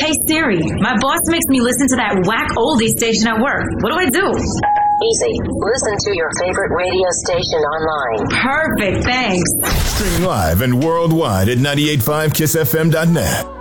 Hey Siri, my boss makes me listen to that whack oldie station at work. What do I do? Easy. Listen to your favorite radio station online. Perfect, thanks. Streaming live and worldwide at 985kissfm.net.